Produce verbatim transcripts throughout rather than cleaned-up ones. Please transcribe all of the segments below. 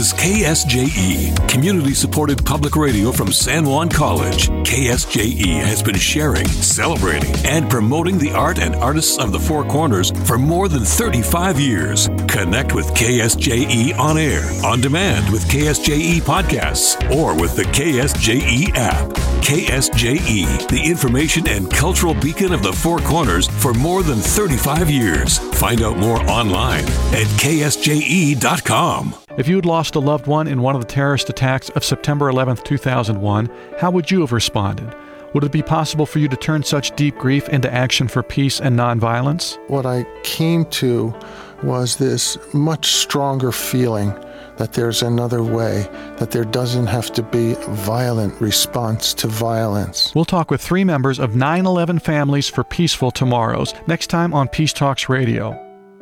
is K S J E, community-supported public radio from San Juan College. K S J E has been sharing, celebrating, and promoting the art and artists of the Four Corners for more than thirty-five years. Connect with K S J E on air, on demand with K S J E podcasts, or with the K S J E app. K S J E, the information and cultural beacon of the Four Corners for more than thirty-five years. Find out more online at K S J E dot com. If you had lost a loved one in one of the terrorist attacks of September eleventh, two thousand one, how would you have responded? Would it be possible for you to turn such deep grief into action for peace and nonviolence? What I came to was this much stronger feeling that there's another way, that there doesn't have to be violent response to violence. We'll talk with three members of nine eleven Families for Peaceful Tomorrows next time on Peace Talks Radio.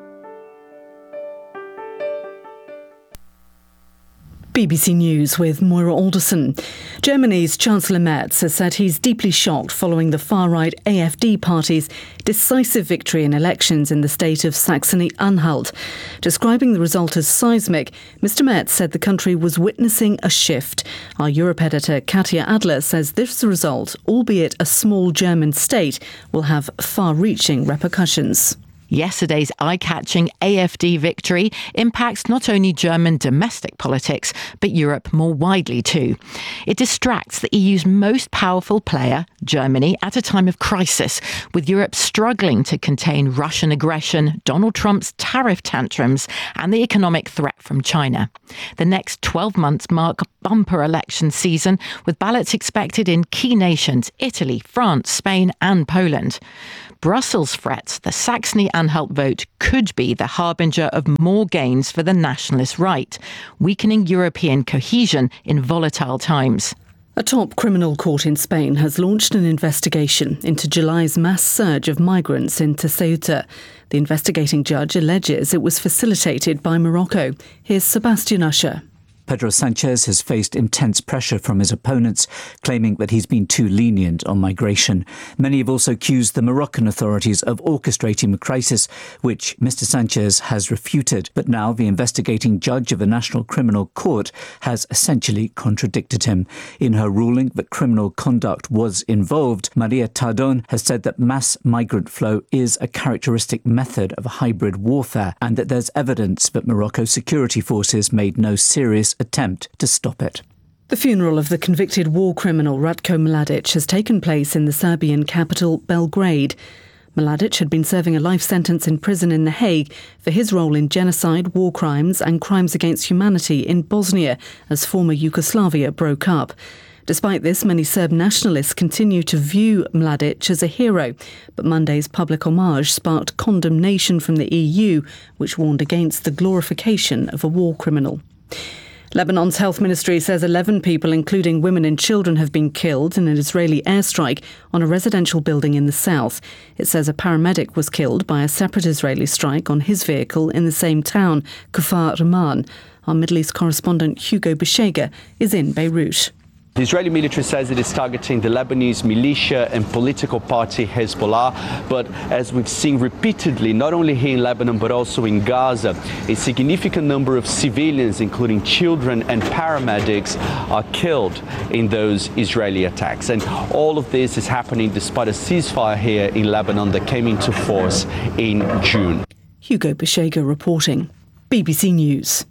B B C News with Moira Alderson. Germany's Chancellor Merz has said he's deeply shocked following the far-right A F D party's decisive victory in elections in the state of Saxony-Anhalt. Describing the result as seismic, Mister Merz said the country was witnessing a shift. Our Europe editor Katja Adler says this result, albeit a small German state, will have far-reaching repercussions. Yesterday's eye-catching A F D victory impacts not only German domestic politics, but Europe more widely too. It distracts the E U's most powerful player, Germany, at a time of crisis, with Europe struggling to contain Russian aggression, Donald Trump's tariff tantrums, and the economic threat from China. The next twelve months mark bumper election season, with ballots expected in key nations Italy, France, Spain and Poland. Brussels frets the Saxony-Anhalt vote could be the harbinger of more gains for the nationalist right, weakening European cohesion in volatile times. A top criminal court in Spain has launched an investigation into July's mass surge of migrants into Ceuta. The investigating judge alleges it was facilitated by Morocco. Here's Sebastian Usher. Pedro Sanchez has faced intense pressure from his opponents, claiming that he's been too lenient on migration. Many have also accused the Moroccan authorities of orchestrating the crisis, which Mister Sanchez has refuted. But now the investigating judge of the National Criminal Court has essentially contradicted him. In her ruling that criminal conduct was involved, Maria Tardón has said that mass migrant flow is a characteristic method of hybrid warfare and that there's evidence that Morocco's security forces made no serious attempt to stop it. The funeral of the convicted war criminal Ratko Mladic has taken place in the Serbian capital, Belgrade. Mladic had been serving a life sentence in prison in The Hague for his role in genocide, war crimes and crimes against humanity in Bosnia as former Yugoslavia broke up. Despite this, many Serb nationalists continue to view Mladic as a hero, but Monday's public homage sparked condemnation from the E U, which warned against the glorification of a war criminal. Lebanon's health ministry says eleven people, including women and children, have been killed in an Israeli airstrike on a residential building in the south. It says a paramedic was killed by a separate Israeli strike on his vehicle in the same town, Kfar Raman. Our Middle East correspondent Hugo Beshega is in Beirut. The Israeli military says it is targeting the Lebanese militia and political party Hezbollah, but as we've seen repeatedly, not only here in Lebanon but also in Gaza, a significant number of civilians, including children and paramedics, are killed in those Israeli attacks. And all of this is happening despite a ceasefire here in Lebanon that came into force in June. Hugo Beshega reporting. B B C News.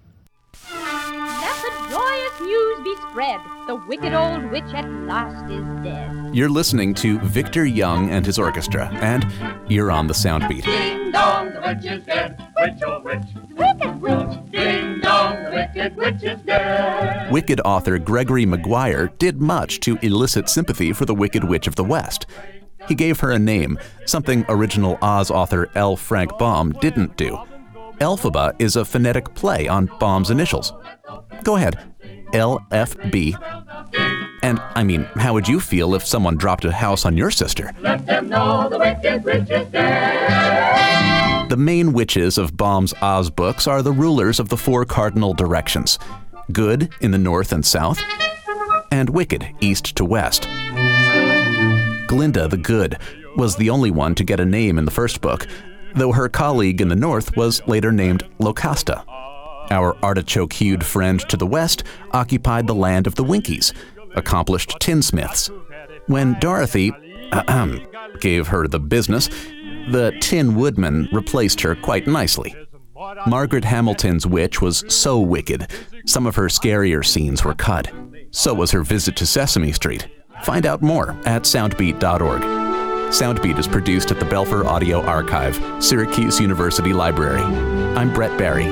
Spread. The wicked old witch at last is dead. You're listening to Victor Young and his orchestra, and you're on the Soundbeat. Ding dong, the witch is dead. Witch, oh witch. Wicked witch. Ding dong, the wicked witch is dead. Wicked author Gregory Maguire did much to elicit sympathy for the Wicked Witch of the West. He gave her a name, something original Oz author L. Frank Baum didn't do. Elphaba is a phonetic play on Baum's initials. Go ahead. L F B. And, I mean, how would you feel if someone dropped a house on your sister? Let them know the wicked witch is dead. The main witches of Baum's Oz books are the rulers of the four cardinal directions. Good in the north and south, and wicked east to west. Glinda the Good was the only one to get a name in the first book, though her colleague in the north was later named Locasta. Our artichoke-hued friend to the west occupied the land of the Winkies, accomplished tinsmiths. When Dorothy ahem, gave her the business, the Tin Woodman replaced her quite nicely. Margaret Hamilton's witch was so wicked, some of her scarier scenes were cut. So was her visit to Sesame Street. Find out more at soundbeat dot org. Soundbeat is produced at the Belfer Audio Archive, Syracuse University Library. I'm Brett Barry.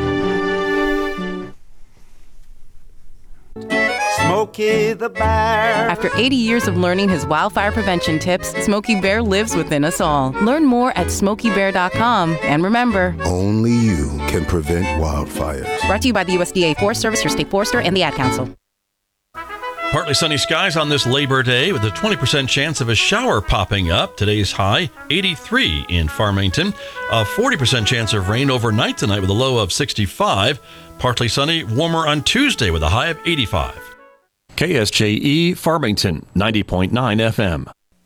Smokey the Bear. After eighty years of learning his wildfire prevention tips, Smokey Bear lives within us all. Learn more at smokey bear dot com. And remember, only you can prevent wildfires. Brought to you by the U S D A Forest Service, your state forester, and the Ad Council. Partly sunny skies on this Labor Day with a twenty percent chance of a shower popping up. Today's high, eighty-three in Farmington. A forty percent chance of rain overnight tonight with a low of sixty-five. Partly sunny, warmer on Tuesday with a high of eighty-five. K S J E Farmington, ninety point nine F M.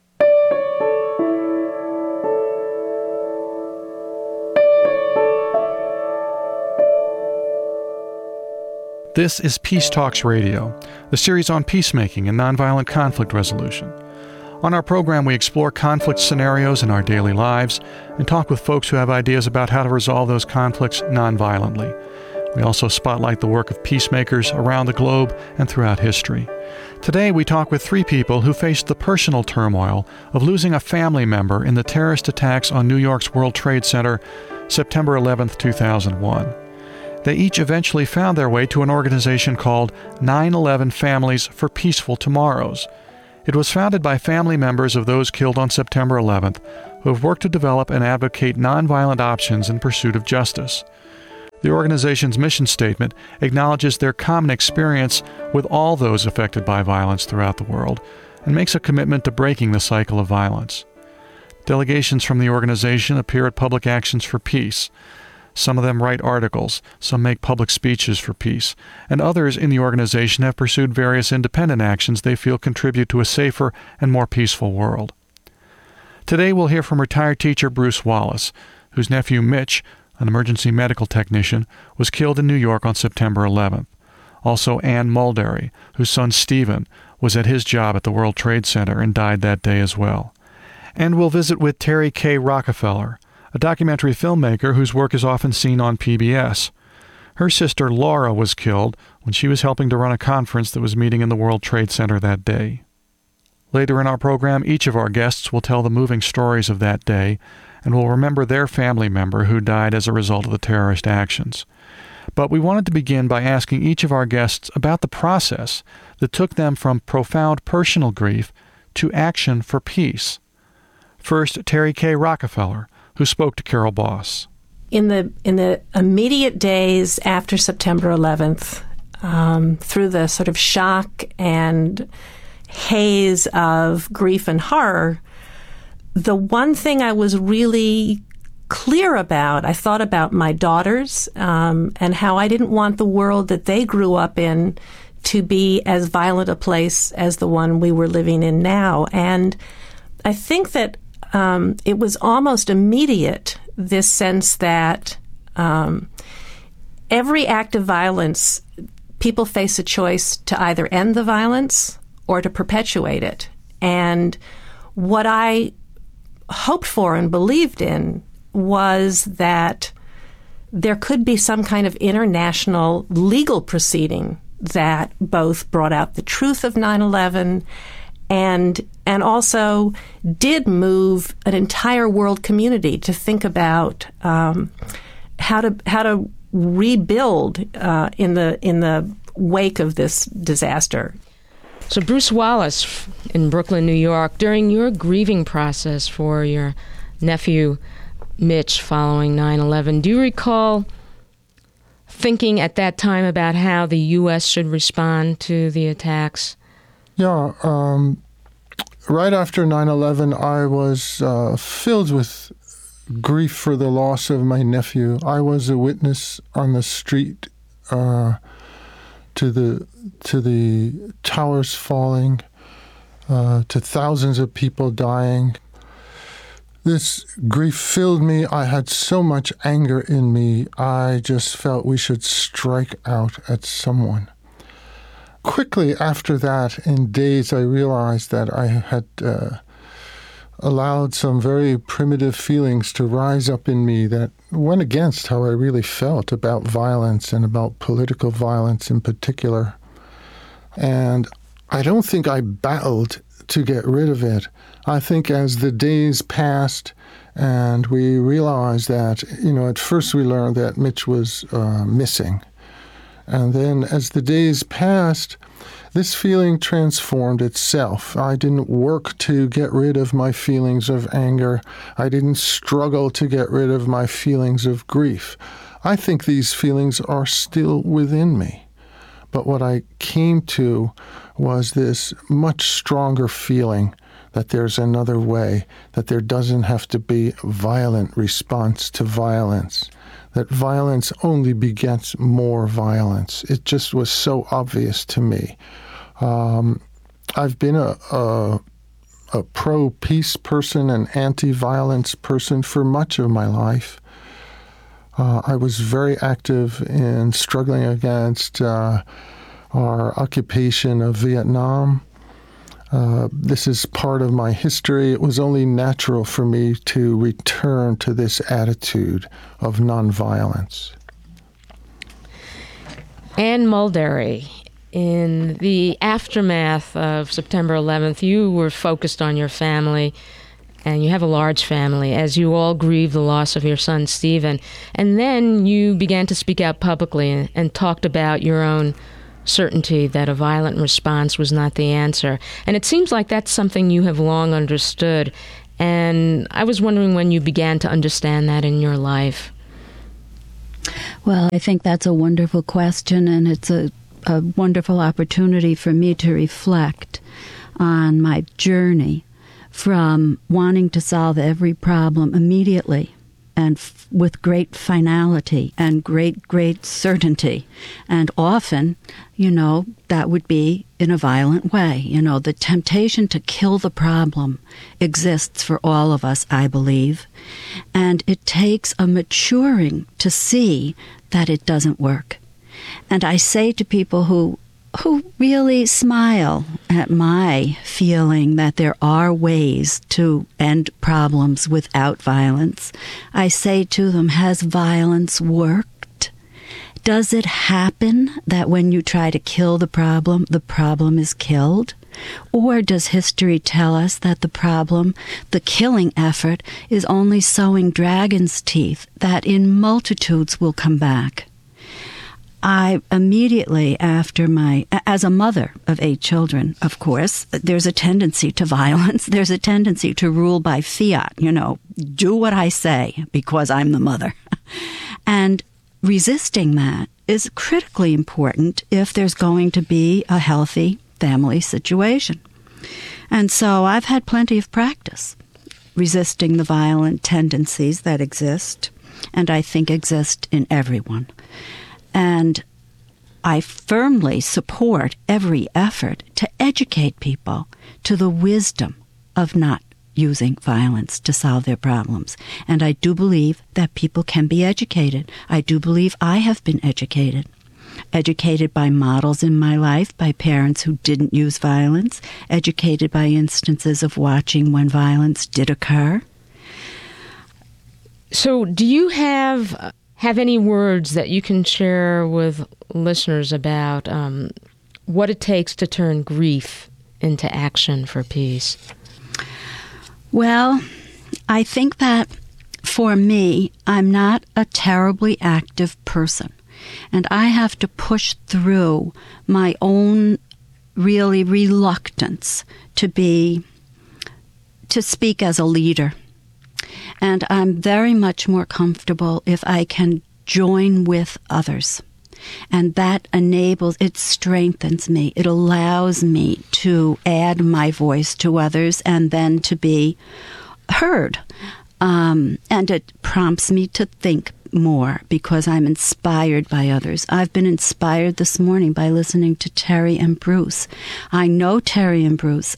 This is Peace Talks Radio, the series on peacemaking and nonviolent conflict resolution. On our program, we explore conflict scenarios in our daily lives and talk with folks who have ideas about how to resolve those conflicts nonviolently. We also spotlight the work of peacemakers around the globe and throughout history. Today, we talk with three people who faced the personal turmoil of losing a family member in the terrorist attacks on New York's World Trade Center, September eleventh, two thousand one. They each eventually found their way to an organization called nine eleven Families for Peaceful Tomorrows. It was founded by family members of those killed on September eleventh who have worked to develop and advocate nonviolent options in pursuit of justice. The organization's mission statement acknowledges their common experience with all those affected by violence throughout the world and makes a commitment to breaking the cycle of violence. Delegations from the organization appear at Public Actions for Peace. Some of them write articles, some make public speeches for peace, and others in the organization have pursued various independent actions they feel contribute to a safer and more peaceful world. Today we'll hear from retired teacher Bruce Wallace, whose nephew Mitch, an emergency medical technician, was killed in New York on September eleventh. Also Ann Mulderry, whose son Stephen was at his job at the World Trade Center and died that day as well. And we'll visit with Terry K. Rockefeller, a documentary filmmaker whose work is often seen on P B S. Her sister Laura was killed when she was helping to run a conference that was meeting in the World Trade Center that day. Later in our program, each of our guests will tell the moving stories of that day and will remember their family member who died as a result of the terrorist actions. But we wanted to begin by asking each of our guests about the process that took them from profound personal grief to action for peace. First, Terry K. Rockefeller, who spoke to Carol Boss. In the in the immediate days after September eleventh, um, through the sort of shock and haze of grief and horror, the one thing I was really clear about, I thought about my daughters um, and how I didn't want the world that they grew up in to be as violent a place as the one we were living in now. And I think that Um, it was almost immediate, this sense that um, every act of violence, people face a choice to either end the violence or to perpetuate it. And what I hoped for and believed in was that there could be some kind of international legal proceeding that both brought out the truth of nine eleven and and also did move an entire world community to think about um, how to how to rebuild uh, in the in the wake of this disaster. So Bruce Wallace in Brooklyn, New York, during your grieving process for your nephew Mitch following nine eleven, do you recall thinking at that time about how the U S should respond to the attacks? Yeah, um, right after nine eleven, I was uh, filled with grief for the loss of my nephew. I was a witness on the street uh, to the to the towers falling, uh, to thousands of people dying. This grief filled me. I had so much anger in me. I just felt we should strike out at someone. Quickly after that, in days, I realized that I had uh, allowed some very primitive feelings to rise up in me that went against how I really felt about violence and about political violence in particular. And I don't think I battled to get rid of it. I think as the days passed and we realized that, you know, at first we learned that Mitch was uh, missing. And then as the days passed, this feeling transformed itself. I didn't work to get rid of my feelings of anger. I didn't struggle to get rid of my feelings of grief. I think these feelings are still within me. But what I came to was this much stronger feeling that there's another way, that there doesn't have to be a violent response to violence, that violence only begets more violence. It just was so obvious to me. Um, I've been a, a, a pro-peace person, an anti-violence person for much of my life. Uh, I was very active in struggling against uh, our occupation of Vietnam. Uh, this is part of my history. It was only natural for me to return to this attitude of nonviolence. Anne Mulderry, in the aftermath of September eleventh, you were focused on your family, and you have a large family, as you all grieve the loss of your son, Stephen. And then you began to speak out publicly and, and talked about your own certainty that a violent response was not the answer. And it seems like that's something you have long understood. And I was wondering when you began to understand that in your life. Well, I think that's a wonderful question, and it's a, a wonderful opportunity for me to reflect on my journey from wanting to solve every problem immediately and f- with great finality and great, great certainty. And often, you know, that would be in a violent way. You know, the temptation to kill the problem exists for all of us, I believe. And it takes a maturing to see that it doesn't work. And I say to people who who really smile at my feeling that there are ways to end problems without violence, I say to them, has violence worked? Does it happen that when you try to kill the problem, the problem is killed? Or does history tell us that the problem, the killing effort, is only sowing dragon's teeth that in multitudes will come back? I immediately after my, as a mother of eight children, of course, there's a tendency to violence. There's a tendency to rule by fiat, you know, do what I say because I'm the mother. And resisting that is critically important if there's going to be a healthy family situation. And so I've had plenty of practice resisting the violent tendencies that exist, and I think exist in everyone. And I firmly support every effort to educate people to the wisdom of not using violence to solve their problems. And I do believe that people can be educated. I do believe I have been educated. Educated by models in my life, by parents who didn't use violence, educated by instances of watching when violence did occur. So do you have... have any words that you can share with listeners about um, what it takes to turn grief into action for peace? Well, I think that for me, I'm not a terribly active person, and I have to push through my own really reluctance to be, to speak as a leader. And I'm very much more comfortable if I can join with others. And that enables, it strengthens me. It allows me to add my voice to others and then to be heard. Um, and it prompts me to think more because I'm inspired by others. I've been inspired this morning by listening to Terry and Bruce. I know Terry and Bruce. I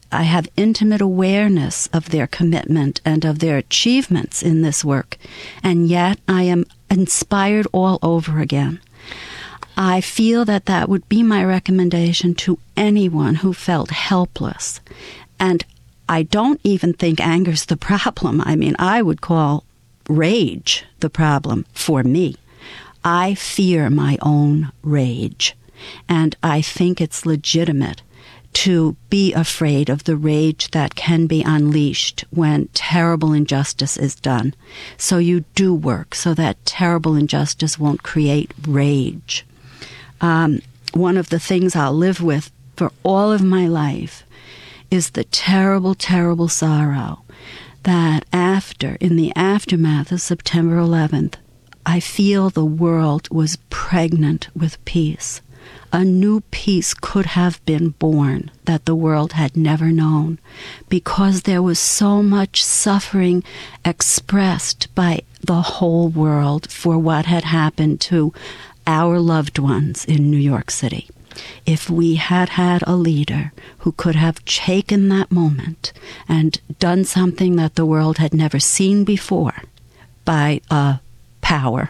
I have intimate awareness of their commitment and of their achievements in this work, and yet I am inspired all over again. I feel that that would be my recommendation to anyone who felt helpless. And I don't even think anger's the problem. I mean, I would call rage the problem for me. I fear my own rage, and I think it's legitimate to be afraid of the rage that can be unleashed when terrible injustice is done. So you do work so that terrible injustice won't create rage. Um, one of the things I'll live with for all of my life is the terrible, terrible sorrow that after, in the aftermath of September eleventh, I feel the world was pregnant with peace. A new peace could have been born that the world had never known, because there was so much suffering expressed by the whole world for what had happened to our loved ones in New York City. If we had had a leader who could have taken that moment and done something that the world had never seen before by uh, power,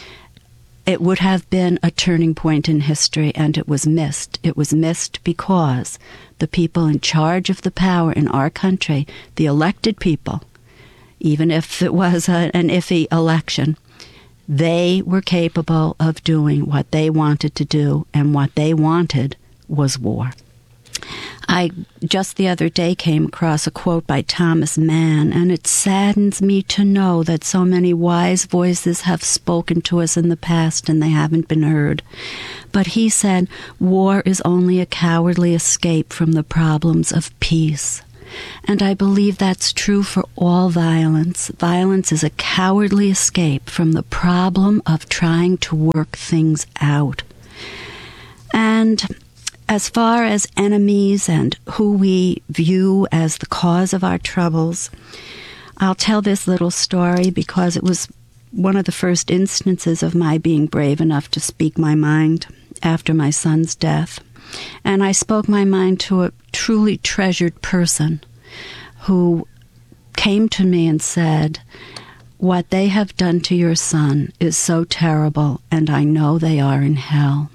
it would have been a turning point in history, and it was missed. It was missed because the people in charge of the power in our country, the elected people, even if it was a, an iffy election, they were capable of doing what they wanted to do, and what they wanted was war. I just the other day came across a quote by Thomas Mann, and it saddens me to know that so many wise voices have spoken to us in the past and they haven't been heard. But he said, "War is only a cowardly escape from the problems of peace." And I believe that's true for all violence. Violence is a cowardly escape from the problem of trying to work things out. And as far as enemies and who we view as the cause of our troubles, I'll tell this little story because it was one of the first instances of my being brave enough to speak my mind after my son's death. And I spoke my mind to a truly treasured person who came to me and said, "What they have done to your son is so terrible, and I know they are in hell."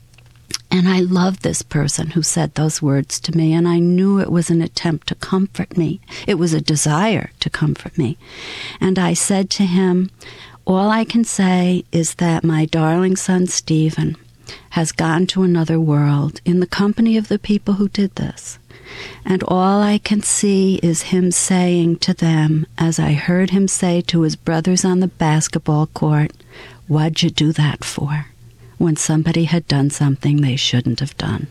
And I loved this person who said those words to me, and I knew it was an attempt to comfort me. It was a desire to comfort me. And I said to him, "All I can say is that my darling son Stephen has gone to another world in the company of the people who did this. And all I can see is him saying to them, as I heard him say to his brothers on the basketball court, 'What'd you do that for?' when somebody had done something they shouldn't have done."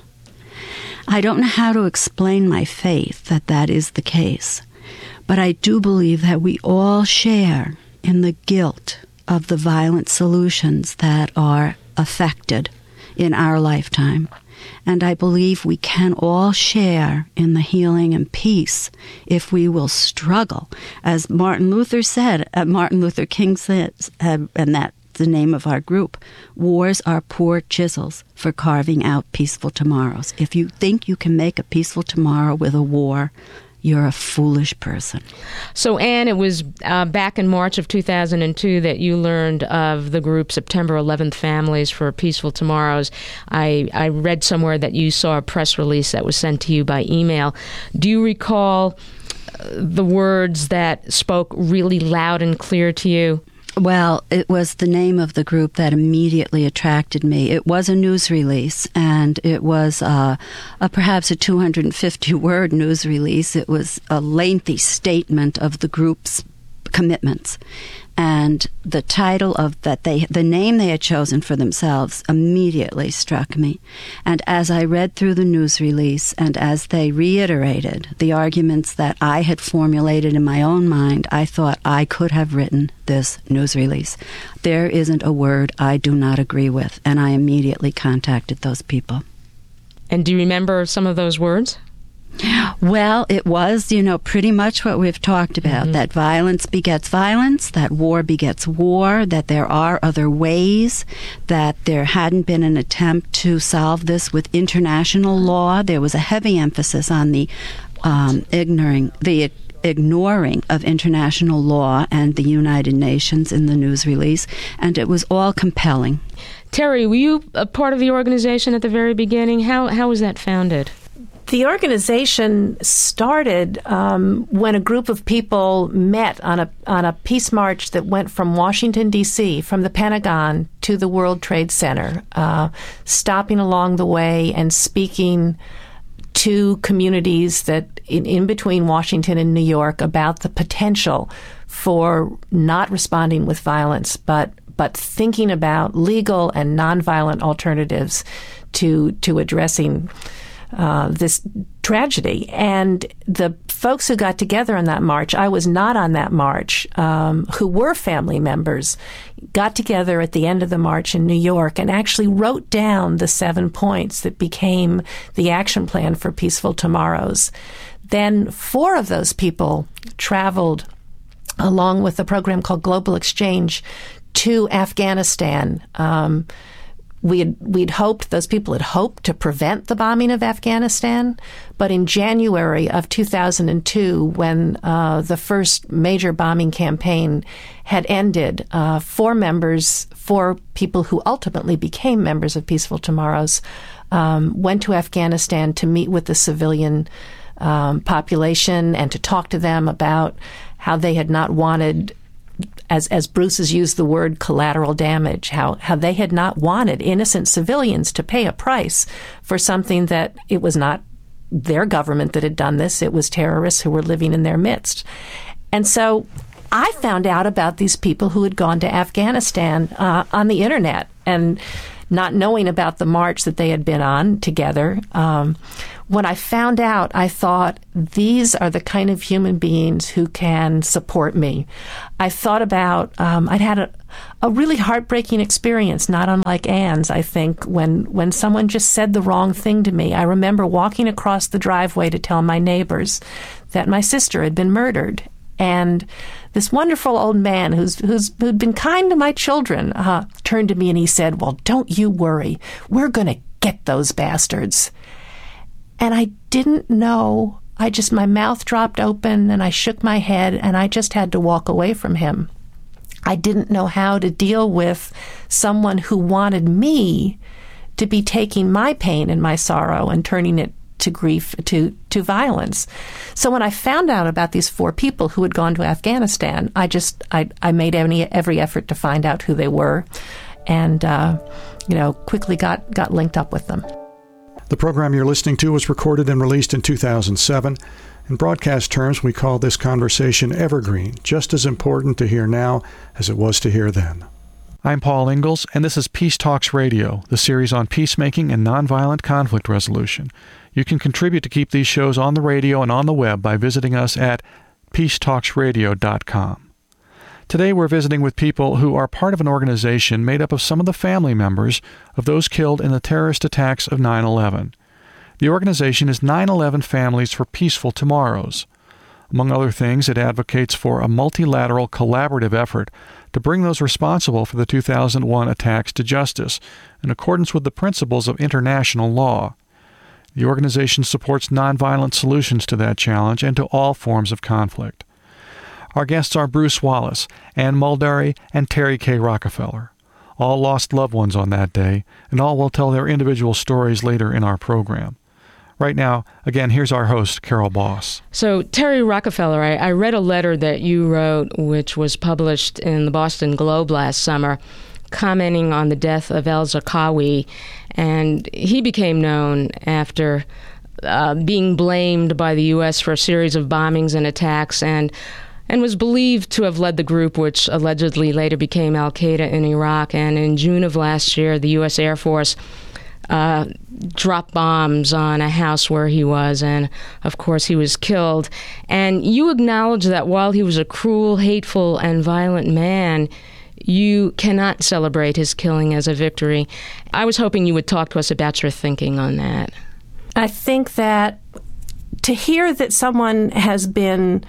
I don't know how to explain my faith that that is the case, but I do believe that we all share in the guilt of the violent solutions that are affected in our lifetime. And I believe we can all share in the healing and peace if we will struggle. As Martin Luther said, uh, Martin Luther King says, uh, and that's the name of our group, "Wars are poor chisels for carving out peaceful tomorrows." If you think you can make a peaceful tomorrow with a war, you're a foolish person. So, Anne, it was uh, back in March of two thousand two that you learned of the group September eleventh Families for Peaceful Tomorrows. I, I read somewhere that you saw a press release that was sent to you by email. Do you recall the words that spoke really loud and clear to you? Well, it was the name of the group that immediately attracted me. It was a news release, and it was uh, a, perhaps a two hundred fifty word news release. It was a lengthy statement of the group's commitments. And the title of that they, the name they had chosen for themselves immediately struck me. And as I read through the news release, and as they reiterated the arguments that I had formulated in my own mind, I thought I could have written this news release. There isn't a word I do not agree with, and I immediately contacted those people. And do you remember some of those words? Well, it was, you know, pretty much what we've talked about, mm-hmm. that violence begets violence, that war begets war, that there are other ways, that there hadn't been an attempt to solve this with international law. There was a heavy emphasis on the um, ignoring the ignoring of international law and the United Nations in the news release, and it was all compelling. Terry, were you a part of the organization at the very beginning? How how was that founded? The organization started um, when a group of people met on a on a peace march that went from Washington, D C, from the Pentagon to the World Trade Center, uh, stopping along the way and speaking to communities that in, in between Washington and New York about the potential for not responding with violence, but but thinking about legal and nonviolent alternatives to to addressing Uh, this tragedy. And the folks who got together on that march, I was not on that march, um, who were family members, got together at the end of the march in New York and actually wrote down the seven points that became the action plan for Peaceful Tomorrows. Then four of those people traveled along with a program called Global Exchange to Afghanistan. Um, We had, we'd hoped, those people had hoped to prevent the bombing of Afghanistan. But in January of two thousand two, when uh, the first major bombing campaign had ended, uh, four members, four people who ultimately became members of Peaceful Tomorrows, um, went to Afghanistan to meet with the civilian um, population and to talk to them about how they had not wanted, as as Bruce has used the word, collateral damage, how, how they had not wanted innocent civilians to pay a price for something that it was not their government that had done this. It was terrorists who were living in their midst. And so I found out about these people who had gone to Afghanistan uh, on the internet, and not knowing about the march that they had been on together. Um, when I found out, I thought, these are the kind of human beings who can support me. I thought about, um, I'd had a, a really heartbreaking experience, not unlike Anne's, I think, when, when someone just said the wrong thing to me. I remember walking across the driveway to tell my neighbors that my sister had been murdered. And this wonderful old man who's who's who'd been kind to my children uh, turned to me and he said, "Well, don't you worry. We're going to get those bastards." And I didn't know. I just, my mouth dropped open and I shook my head and I just had to walk away from him. I didn't know how to deal with someone who wanted me to be taking my pain and my sorrow and turning it to grief, to, to violence. So when I found out about these four people who had gone to Afghanistan, I just, I, I made any, every effort to find out who they were and, uh, you know, quickly got, got linked up with them. The program you're listening to was recorded and released in two thousand seven. In broadcast terms, we call this conversation evergreen, just as important to hear now as it was to hear then. I'm Paul Ingalls, and this is Peace Talks Radio, the series on peacemaking and nonviolent conflict resolution. You can contribute to keep these shows on the radio and on the web by visiting us at peace talks radio dot com. Today we're visiting with people who are part of an organization made up of some of the family members of those killed in the terrorist attacks of nine eleven. The organization is nine eleven Families for Peaceful Tomorrows. Among other things, it advocates for a multilateral collaborative effort to bring those responsible for the two thousand one attacks to justice in accordance with the principles of international law. The organization supports nonviolent solutions to that challenge and to all forms of conflict. Our guests are Bruce Wallace, Anne Mulderry, and Terry K. Rockefeller. All lost loved ones on that day, and all will tell their individual stories later in our program. Right now, again, here's our host, Carol Boss. So, Terry Rockefeller, I, I read a letter that you wrote, which was published in the Boston Globe last summer, commenting on the death of El Zarqawi, and he became known after uh, being blamed by the U S for a series of bombings and attacks, and and was believed to have led the group which allegedly later became Al-Qaeda in Iraq. And in June of last year, the U S Air Force uh, dropped bombs on a house where he was, and of course he was killed. And you acknowledge that while he was a cruel, hateful, and violent man, you cannot celebrate his killing as a victory. I was hoping you would talk to us about your thinking on that. I think that to hear that someone has been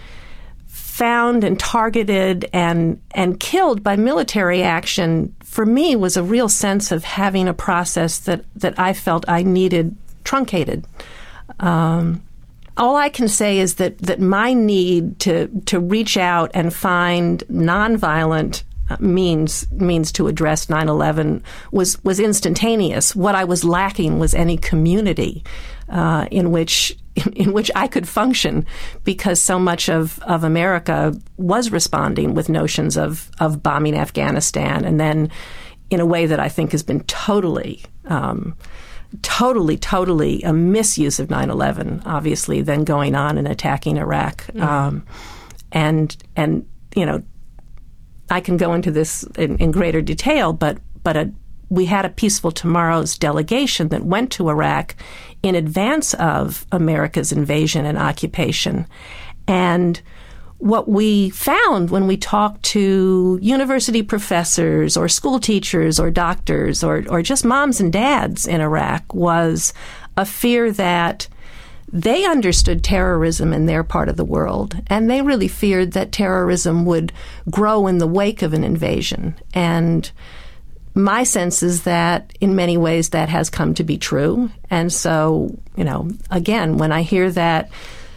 found and targeted and and killed by military action, for me, was a real sense of having a process that, that I felt I needed truncated. Um, all I can say is that, that my need to to reach out and find nonviolent means means to address nine eleven was was instantaneous. What I was lacking was any community uh, in which in, in which I could function, because so much of, of America was responding with notions of of bombing Afghanistan, and then in a way that I think has been totally. Um, Totally, totally a misuse of nine eleven, obviously, then going on and attacking Iraq. Mm. Um, and, and you know, I can go into this in, in greater detail, but, but a, we had a Peaceful Tomorrow's delegation that went to Iraq in advance of America's invasion and occupation. And what we found when we talked to university professors or school teachers or doctors or, or just moms and dads in Iraq was a fear that they understood terrorism in their part of the world, and they really feared that terrorism would grow in the wake of an invasion. And my sense is that in many ways that has come to be true. And so, you know, again, when I hear that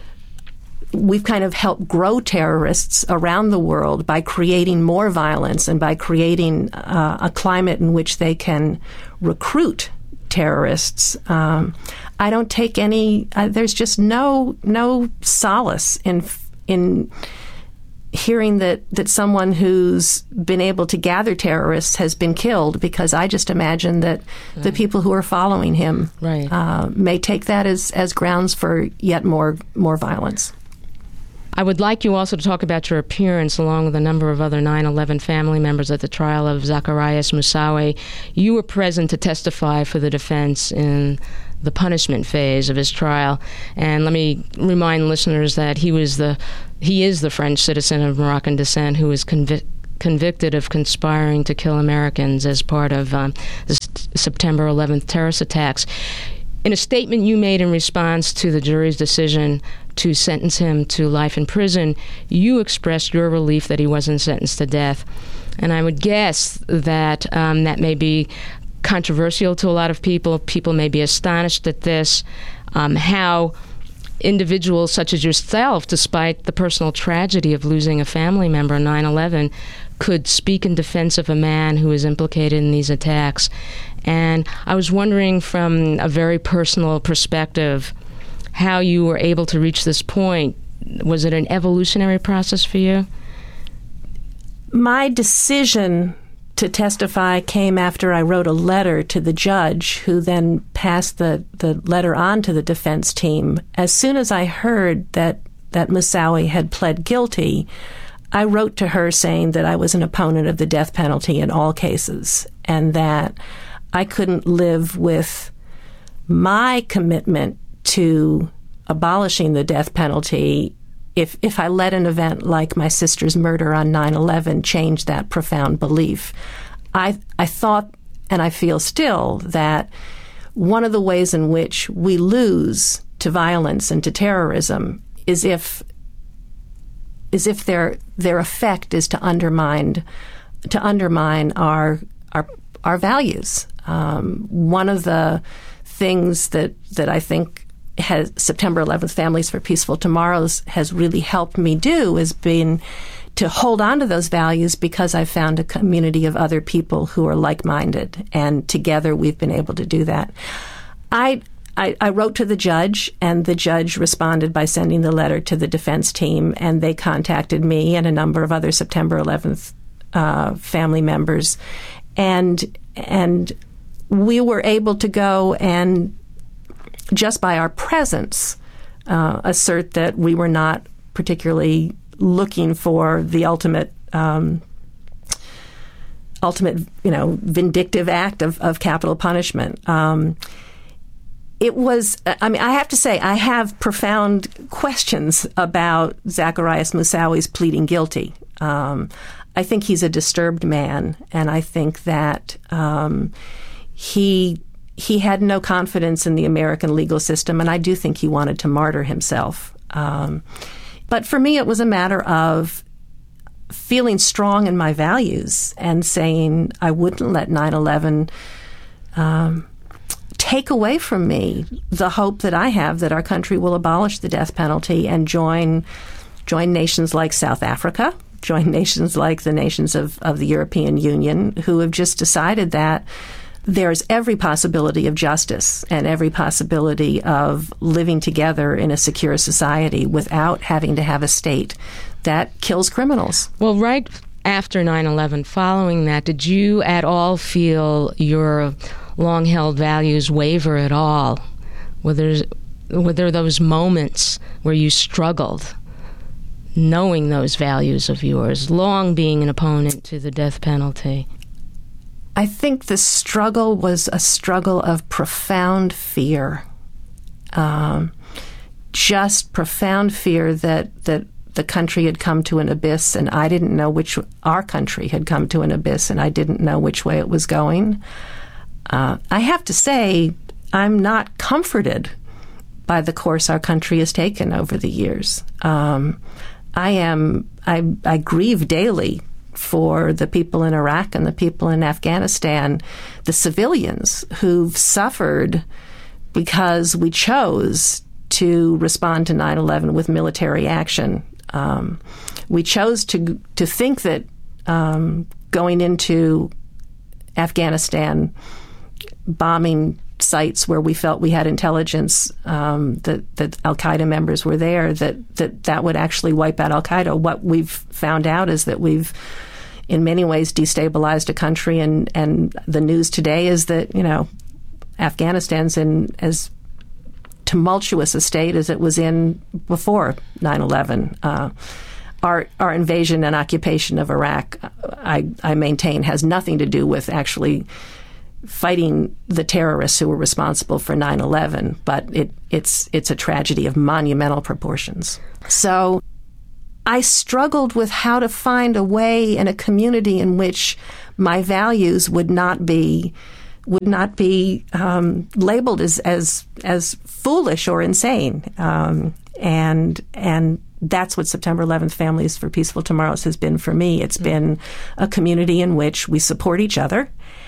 we've kind of helped grow terrorists around the world by creating more violence and by creating uh, a climate in which they can recruit terrorists. Um, I don't take any. Uh, there's just no no solace in in hearing that that someone who's been able to gather terrorists has been killed, because I just imagine that right. the people who are following him right. uh, may take that as as grounds for yet more more violence. I would like you also to talk about your appearance along with a number of other nine eleven family members at the trial of Zacarias Moussaoui. You were present to testify for the defense in the punishment phase of his trial. And let me remind listeners that he was the he is the French citizen of Moroccan descent who was convicted convicted of conspiring to kill Americans as part of um, the September eleventh terrorist attacks. In a statement you made in response to the jury's decision to sentence him to life in prison, you expressed your relief that he wasn't sentenced to death. And I would guess that um, that may be controversial to a lot of people. People may be astonished at this, um, how individuals such as yourself, despite the personal tragedy of losing a family member on nine eleven, could speak in defense of a man who is implicated in these attacks. And I was wondering, from a very personal perspective, how you were able to reach this point. Was it an evolutionary process for you? My decision to testify came after I wrote a letter to the judge, who then passed the, the letter on to the defense team. As soon as I heard that, that Moussaoui had pled guilty, I wrote to her saying that I was an opponent of the death penalty in all cases, and that I couldn't live with my commitment to abolishing the death penalty if if I let an event like my sister's murder on nine eleven change that profound belief. I I thought, and I feel still, that one of the ways in which we lose to violence and to terrorism is if is if their their effect is to undermine to undermine our our our values. Um, one of the things that that I think has September eleventh Families for Peaceful Tomorrows has really helped me do has been to hold on to those values, because I've found a community of other people who are like-minded, and together we've been able to do that. I I, I wrote to the judge, and the judge responded by sending the letter to the defense team, and they contacted me and a number of other September eleventh uh, family members, and and we were able to go and, just by our presence, uh, assert that we were not particularly looking for the ultimate, um, ultimate, you know, vindictive act of, of capital punishment. Um, It was, I mean, I have to say, I have profound questions about Zacarias Moussaoui's pleading guilty. Um, I think he's a disturbed man, and I think that um, he he had no confidence in the American legal system, and I do think he wanted to martyr himself. Um, but for me, it was a matter of feeling strong in my values and saying I wouldn't let nine eleven um, take away from me the hope that I have that our country will abolish the death penalty and join join nations like South Africa, join nations like the nations of, of the European Union, who have just decided that there's every possibility of justice and every possibility of living together in a secure society without having to have a state that kills criminals. Well, right after nine eleven, following that, did you at all feel your long-held values waver at all? Were there, were there those moments where you struggled knowing those values of yours, long being an opponent to the death penalty? I think the struggle was a struggle of profound fear, um, just profound fear that, that the country had come to an abyss, and I didn't know which, our country had come to an abyss, and I didn't know which way it was going. Uh, I have to say, I'm not comforted by the course our country has taken over the years. Um, I am, I, I grieve daily for the people in Iraq and the people in Afghanistan, the civilians who've suffered because we chose to respond to nine eleven with military action. Um, we chose to to think that um, going into Afghanistan, bombing sites where we felt we had intelligence um, that, that al-Qaeda members were there, that, that that would actually wipe out al-Qaeda. What we've found out is that we've, in many ways, destabilized a country, and, and the news today is that, you know, Afghanistan's in as tumultuous a state as it was in before nine eleven. Uh, our, our invasion and occupation of Iraq, I, I maintain, has nothing to do with actually fighting the terrorists who were responsible for nine eleven, but it, it's it's a tragedy of monumental proportions. So I struggled with how to find a way in a community in which my values would not be would not be um, labeled as, as as foolish or insane, um, and and that's what September eleventh Families for Peaceful Tomorrows has been for me. It's been a community in which we support each other.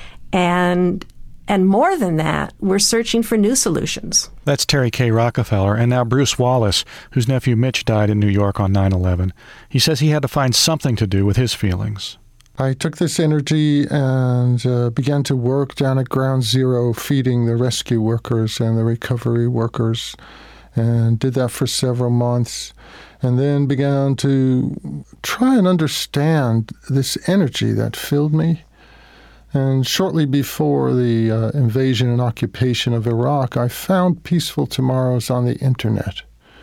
And and more than that, we're searching for new solutions. That's Terry K. Rockefeller, and now Bruce Wallace, whose nephew Mitch died in New York on nine eleven. He says he had to find something to do with his feelings. I took this energy and uh, began to work down at Ground Zero, feeding the rescue workers and the recovery workers, and did that for several months, and then began to try and understand this energy that filled me. And shortly before the uh, invasion and occupation of Iraq, I found Peaceful Tomorrows on the internet.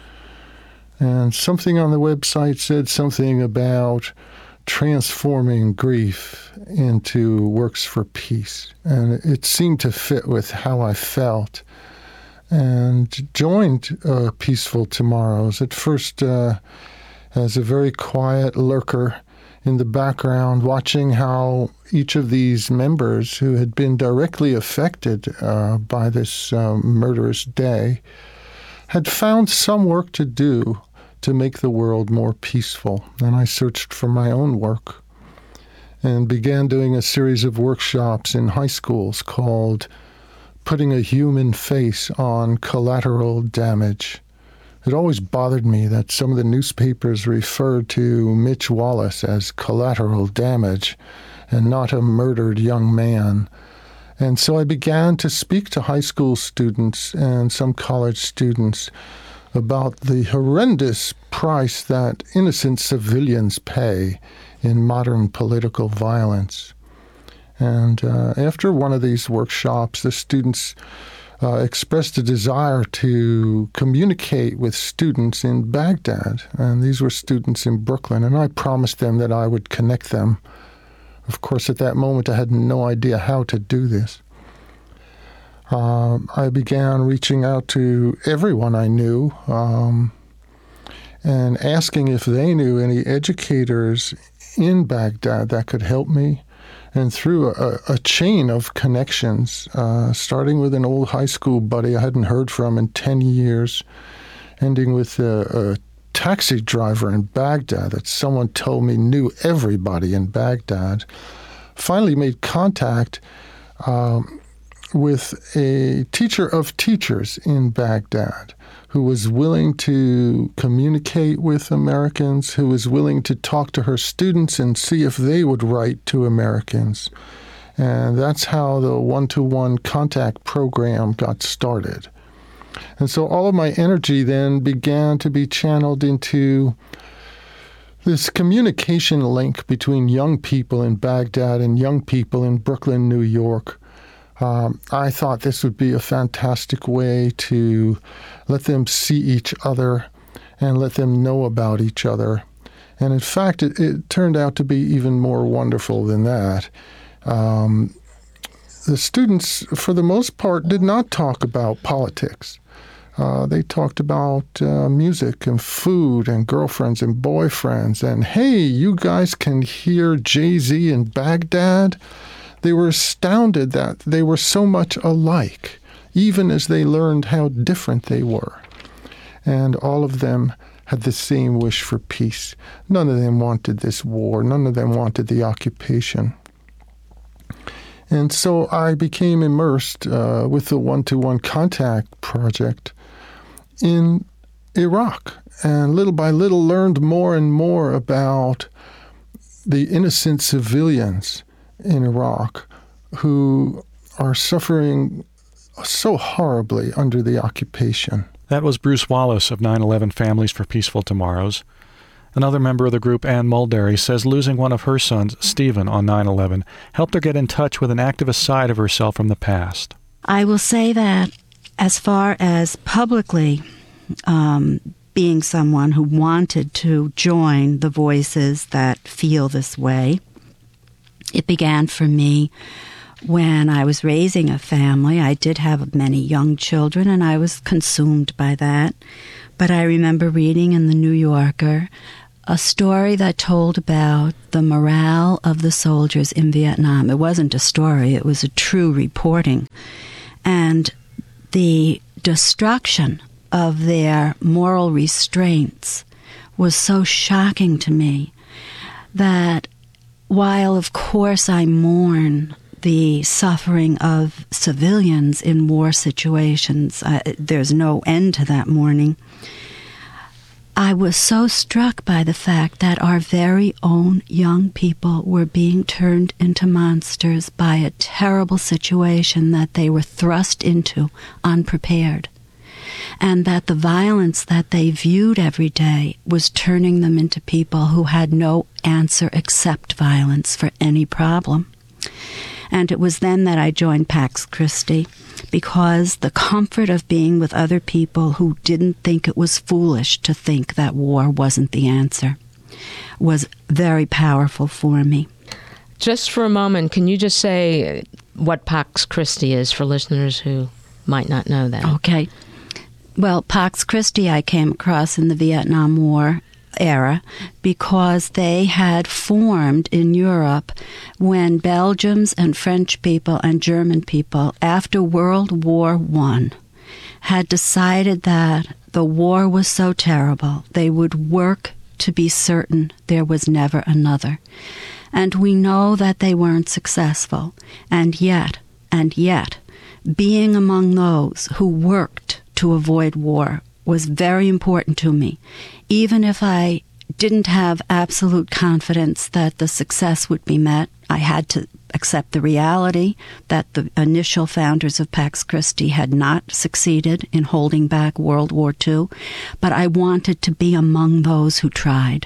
And something on the website said something about transforming grief into works for peace. And it seemed to fit with how I felt. And joined uh, Peaceful Tomorrows, at first uh, as a very quiet lurker in the background, watching how each of these members who had been directly affected uh, by this uh, murderous day had found some work to do to make the world more peaceful. And I searched for my own work and began doing a series of workshops in high schools called Putting a Human Face on Collateral Damage. It always bothered me that some of the newspapers referred to Mitch Wallace as collateral damage and not a murdered young man. And so I began to speak to high school students and some college students about the horrendous price that innocent civilians pay in modern political violence. And uh, after one of these workshops, the students Uh, expressed a desire to communicate with students in Baghdad. And these were students in Brooklyn, and I promised them that I would connect them. Of course, at that moment, I had no idea how to do this. Uh, I began reaching out to everyone I knew um, and asking if they knew any educators in Baghdad that could help me. And through a, a chain of connections, uh, starting with an old high school buddy I hadn't heard from in ten years, ending with a, a taxi driver in Baghdad that someone told me knew everybody in Baghdad, finally made contact um, with a teacher of teachers in Baghdad who was willing to communicate with Americans, who was willing to talk to her students and see if they would write to Americans. And that's how the one-to-one contact program got started. And so all of my energy then began to be channeled into this communication link between young people in Baghdad and young people in Brooklyn, New York. Um, I thought this would be a fantastic way to let them see each other and let them know about each other. And in fact, it, it turned out to be even more wonderful than that. Um, the students, for the most part, did not talk about politics. Uh, they talked about uh, music and food and girlfriends and boyfriends. And, hey, you guys can hear Jay-Z in Baghdad? They were astounded that they were so much alike, even as they learned how different they were. And all of them had the same wish for peace. None of them wanted this war. None of them wanted the occupation. And so I became immersed uh, with the one-to-one contact project in Iraq, and little by little learned more and more about the innocent civilians in Iraq who are suffering so horribly under the occupation. That was Bruce Wallace of nine eleven Families for Peaceful Tomorrows. Another member of the group, Ann Mulderry, says losing one of her sons, Stephen, on nine eleven helped her get in touch with an activist side of herself from the past. I will say that as far as publicly um, being someone who wanted to join the voices that feel this way, it began for me when I was raising a family. I did have many young children, and I was consumed by that. But I remember reading in the New Yorker a story that told about the morale of the soldiers in Vietnam. It wasn't a story, it was a true reporting. And the destruction of their moral restraints was so shocking to me that while, of course, I mourn the suffering of civilians in war situations, I, there's no end to that mourning, I was so struck by the fact that our very own young people were being turned into monsters by a terrible situation that they were thrust into unprepared, and that the violence that they viewed every day was turning them into people who had no answer except violence for any problem. And it was then that I joined Pax Christi, because the comfort of being with other people who didn't think it was foolish to think that war wasn't the answer was very powerful for me. Just for a moment, can you just say what Pax Christi is for listeners who might not know that? Okay. Well, Pax Christi I came across in the Vietnam War era because they had formed in Europe when Belgians and French people and German people, after World War One, had decided that the war was so terrible they would work to be certain there was never another. And we know that they weren't successful. And yet, and yet, being among those who worked to avoid war was very important to me, even if I didn't have absolute confidence that the success would be met. I had to accept the reality that the initial founders of Pax Christi had not succeeded in holding back World War Two, but I wanted to be among those who tried.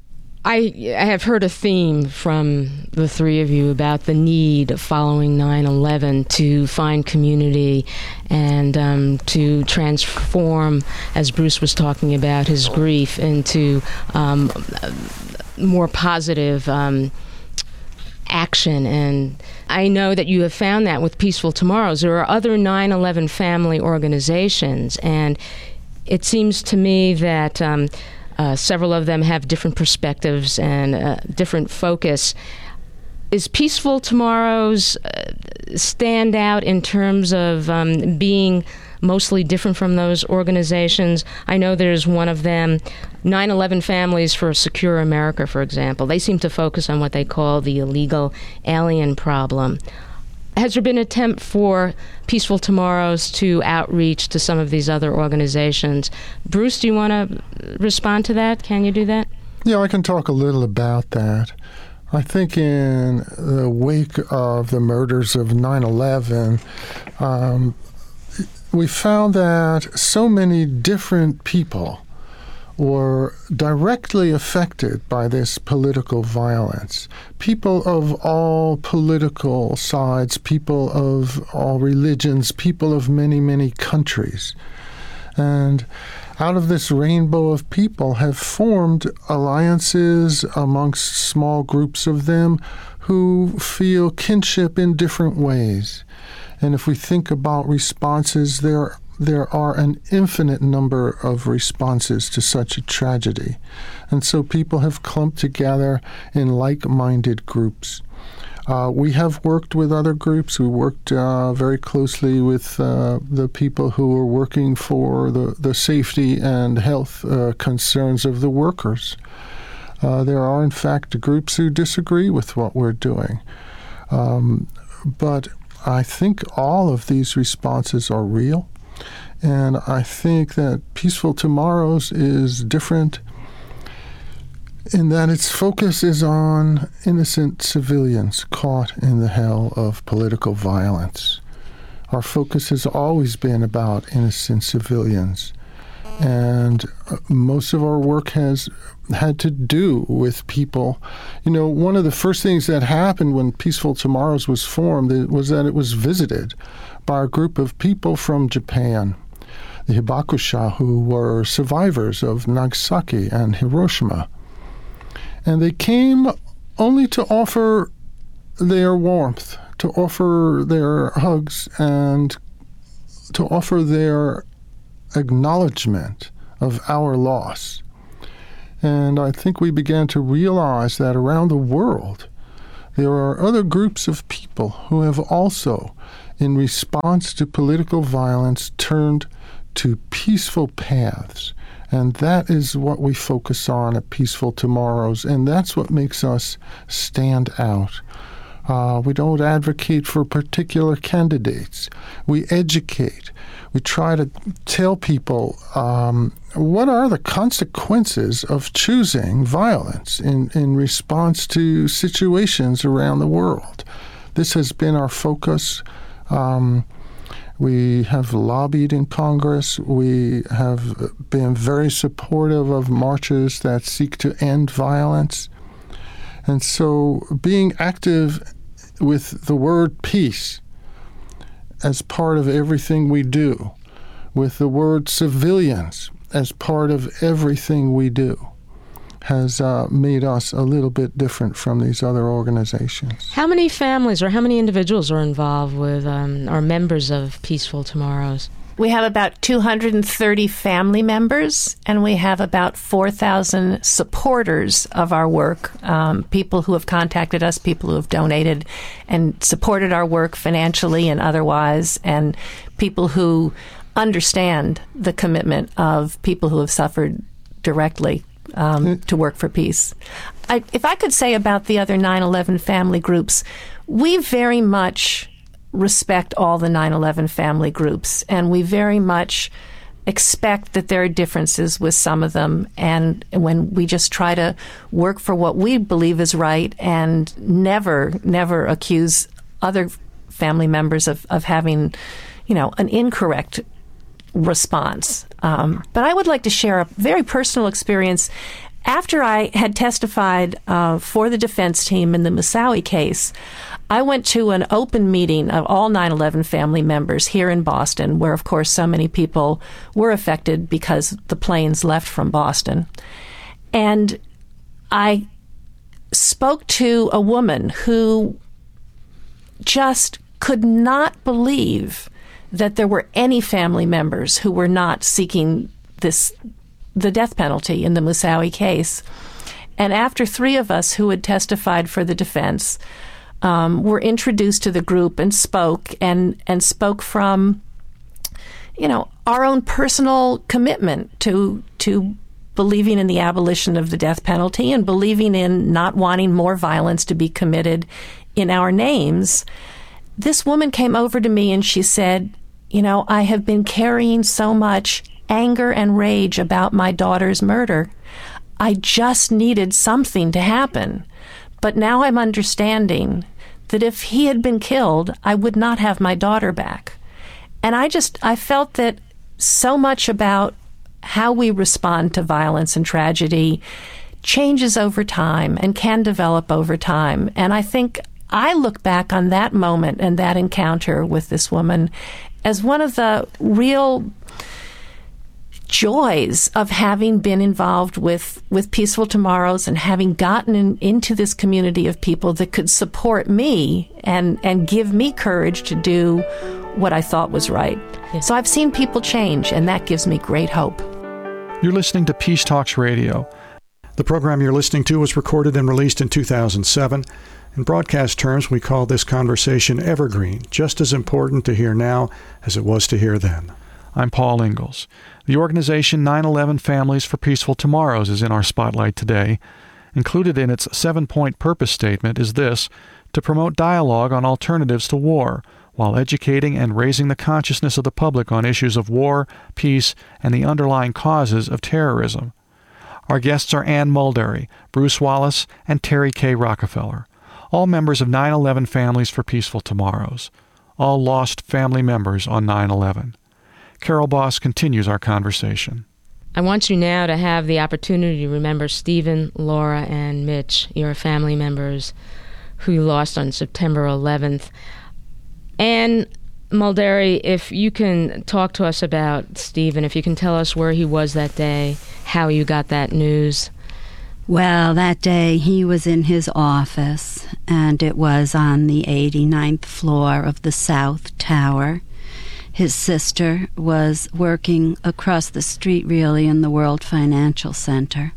I, I have heard a theme from the three of you about the need following nine eleven to find community and um, to transform, as Bruce was talking about, his grief into um, more positive um, action. And I know that you have found that with Peaceful Tomorrows. There are other nine eleven family organizations, and it seems to me that um, Uh, several of them have different perspectives and uh, different focus. Is Peaceful Tomorrows uh, stand out in terms of um, being mostly different from those organizations? I know there's one of them, nine eleven Families for a Secure America, for example. They seem to focus on what they call the illegal alien problem. has there been an attempt for Peaceful Tomorrows to outreach to some of these other organizations? Bruce, do you want to respond to that? Can you do that? Yeah, I can talk a little about that. I think in the wake of the murders of nine eleven, um, we found that so many different people were directly affected by this political violence. People of all political sides, people of all religions, people of many, many countries. And out of this rainbow of people have formed alliances amongst small groups of them who feel kinship in different ways. And if we think about responses, there there are an infinite number of responses to such a tragedy. And so people have clumped together in like-minded groups. Uh, we have worked with other groups. We worked uh, very closely with uh, the people who are working for the, the safety and health uh, concerns of the workers. Uh, there are, in fact, groups who disagree with what we're doing. Um, but I think all of these responses are real. And I think that Peaceful Tomorrows is different in that its focus is on innocent civilians caught in the hell of political violence. Our focus has always been about innocent civilians. And most of our work has had to do with people. You know, one of the first things that happened when Peaceful Tomorrows was formed was that it was visited by a group of people from Japan, the Hibakusha, who were survivors of Nagasaki and Hiroshima. And they came only to offer their warmth, to offer their hugs, and to offer their acknowledgement of our loss. And I think we began to realize that around the world, there are other groups of people who have also, in response to political violence, turned to peaceful paths. And that is what we focus on at Peaceful Tomorrows, and that's what makes us stand out. Uh, we don't advocate for particular candidates. We educate. We try to tell people um, what are the consequences of choosing violence in, in response to situations around the world. This has been our focus. Um, we have lobbied in Congress. We have been very supportive of marches that seek to end violence. And so being active with the word peace as part of everything we do, with the word civilians as part of everything we do, has uh, made us a little bit different from these other organizations. How many families or how many individuals are involved with um, or members of Peaceful Tomorrows? We have about two hundred thirty family members, and we have about four thousand supporters of our work, um, people who have contacted us, people who have donated and supported our work financially and otherwise, and people who understand the commitment of people who have suffered directly um, to work for peace. I, if I could say about the other nine eleven family groups, we very much respect all the nine eleven family groups, and we very much expect that there are differences with some of them, and when we just try to work for what we believe is right and never, never accuse other family members of, of having, you know, an incorrect response. Um, but I would like to share a very personal experience. After I had testified uh, for the defense team in the Moussaoui case, I went to an open meeting of all nine eleven family members here in Boston, where, of course, so many people were affected because the planes left from Boston. And I spoke to a woman who just could not believe that there were any family members who were not seeking this the death penalty in the Moussaoui case. And after three of us who had testified for the defense um, were introduced to the group and spoke, and, and spoke from, you know, our own personal commitment to to believing in the abolition of the death penalty and believing in not wanting more violence to be committed in our names. this woman came over to me and she said, you know, I have been carrying so much anger and rage about my daughter's murder. I just needed something to happen. But now I'm understanding that if he had been killed, I would not have my daughter back. And I just, I felt that so much about how we respond to violence and tragedy changes over time and can develop over time. And I think I look back on that moment and that encounter with this woman as one of the real joys of having been involved with, with Peaceful Tomorrows and having gotten in, into this community of people that could support me and, and give me courage to do what I thought was right. Yeah. So I've seen people change, and that gives me great hope. You're listening to Peace Talks Radio. The program you're listening to was recorded and released in two thousand seven. In broadcast terms, we call this conversation evergreen, just as important to hear now as it was to hear then. I'm Paul Ingalls. The organization nine eleven Families for Peaceful Tomorrows is in our spotlight today. Included in its seven-point purpose statement is this: to promote dialogue on alternatives to war, while educating and raising the consciousness of the public on issues of war, peace, and the underlying causes of terrorism. Our guests are Ann Mulderry, Bruce Wallace, and Terry K. Rockefeller, all members of nine eleven Families for Peaceful Tomorrows, all lost family members on nine eleven. Carol Boss continues our conversation. I want you now to have the opportunity to remember Stephen, Laura, and Mitch, your family members who you lost on September eleventh. And Mulderry, if you can talk to us about Stephen, if you can tell us where he was that day, how you got that news. Well, that day he was in his office, and it was on the eighty-ninth floor of the South Tower. His sister was working across the street, really, in the World Financial Center.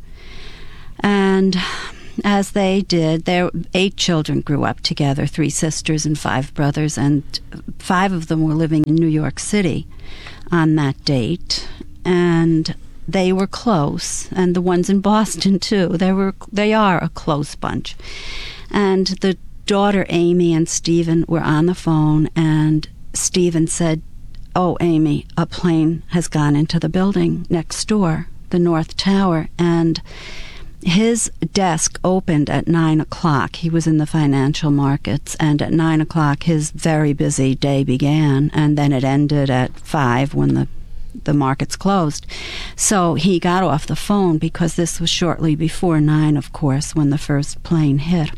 And as they did, their eight children grew up together, three sisters and five brothers, and five of them were living in New York City on that date. And they were close, and the ones in Boston, too. They were, they are a close bunch. And the daughter, Amy, and Stephen were on the phone, and Stephen said, "Oh, Amy, a plane has gone into the building next door, the North Tower." And his desk opened at nine o'clock. He was in the financial markets, and at nine o'clock his very busy day began, and then it ended at five when the the markets closed. So he got off the phone, because this was shortly before nine, of course, when the first plane hit.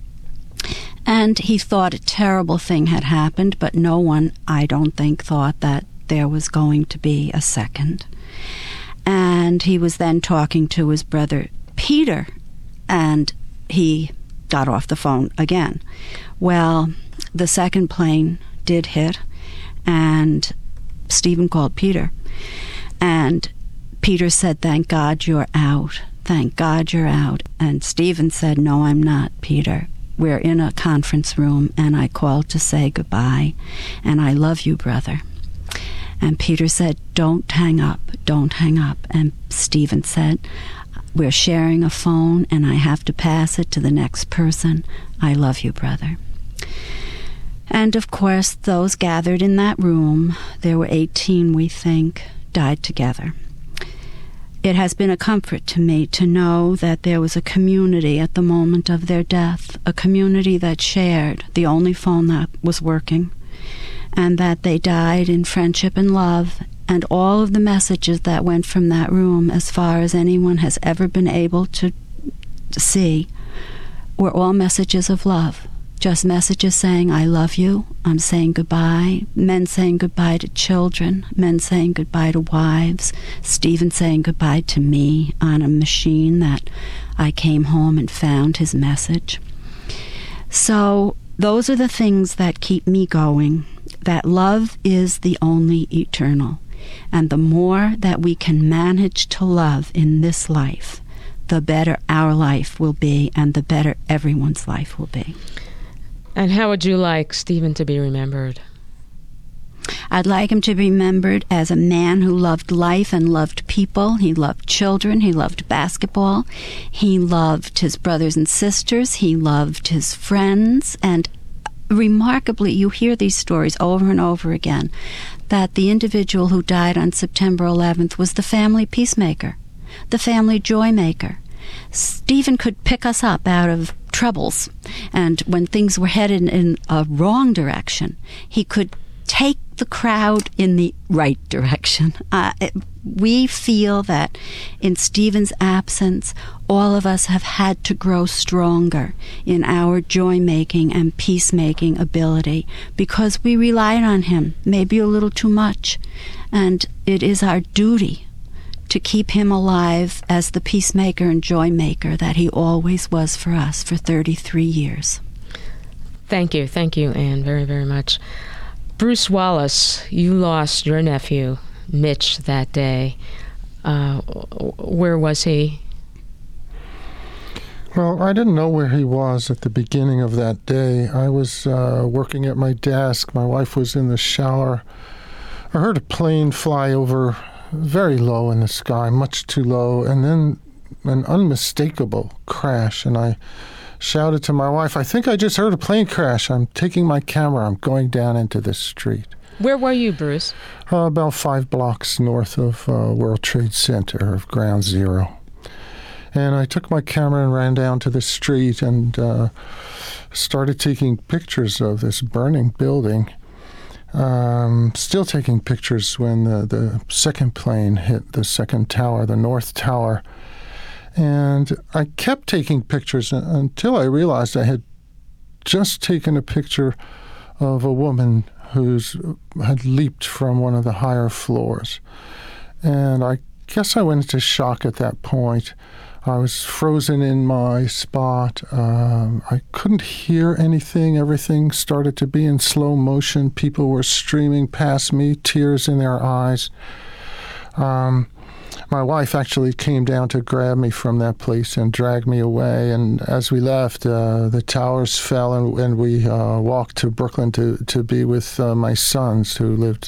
And he thought a terrible thing had happened, but no one, I don't think, thought that there was going to be a second. And he was then talking to his brother Peter, and he got off the phone again. Well, the second plane did hit, and Stephen called Peter. And Peter said, "Thank God you're out. Thank God you're out." And Stephen said, "No, I'm not, Peter. We're in a conference room, and I called to say goodbye, and I love you, brother." And Peter said, "Don't hang up, don't hang up." And Stephen said, "We're sharing a phone, and I have to pass it to the next person. I love you, brother." And of course, those gathered in that room, there were eighteen, we think, died together. It has been a comfort to me to know that there was a community at the moment of their death, a community that shared the only phone that was working, and that they died in friendship and love, and all of the messages that went from that room, as far as anyone has ever been able to see, were all messages of love. Just messages saying, "I love you," "I'm saying goodbye," men saying goodbye to children, men saying goodbye to wives, Stephen saying goodbye to me on a machine that I came home and found his message. So those are the things that keep me going, that love is the only eternal. And the more that we can manage to love in this life, the better our life will be, and the better everyone's life will be. And how would you like Stephen to be remembered? I'd like him to be remembered as a man who loved life and loved people. He loved children. He loved basketball. He loved his brothers and sisters. He loved his friends. And remarkably, you hear these stories over and over again, that the individual who died on September eleventh was the family peacemaker, the family joy maker. Stephen could pick us up out of troubles, and when things were headed in a wrong direction, he could take the crowd in the right direction. Uh, it, we feel that in Stephen's absence, all of us have had to grow stronger in our joy-making and peacemaking ability because we relied on him, maybe a little too much. And it is our duty to keep him alive as the peacemaker and joy maker that he always was for us for thirty-three years. Thank you. Thank you, Anne, very, very much. Bruce Wallace, you lost your nephew, Mitch, that day. Uh, where was he? Well, I didn't know where he was at the beginning of that day. I was uh, working at my desk. My wife was in the shower. I heard a plane fly over very low in the sky, much too low, and then an unmistakable crash. And I shouted to my wife, I think I just heard a plane crash. I'm taking my camera. I'm going down into the street. Where were you, Bruce? Uh, about five blocks north of uh, World Trade Center, of Ground Zero. And I took my camera and ran down to the street and uh, started taking pictures of this burning building. Um, still taking pictures when the, the second plane hit the second tower, the North Tower. And I kept taking pictures until I realized I had just taken a picture of a woman who's had leaped from one of the higher floors. And I guess I went into shock at that point. I was frozen in my spot. Um, I couldn't hear anything. Everything started to be in slow motion. People were streaming past me, tears in their eyes. Um, my wife actually came down to grab me from that place and drag me away. And as we left, uh, the towers fell, and, and we uh, walked to Brooklyn to, to be with uh, my sons who lived